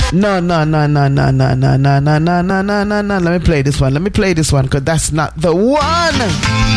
No. Let me play this one. Because that's not the one.